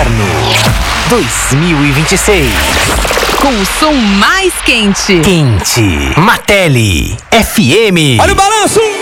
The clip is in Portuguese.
Inverno 2026. Com o som mais quente. Quente. Martelli FM. Olha o balanço!